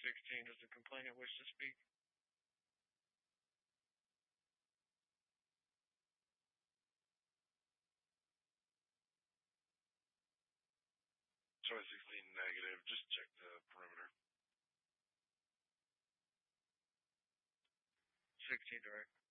16, does the complainant wish to speak? Troy 16 negative. Just check the perimeter. 16 direct.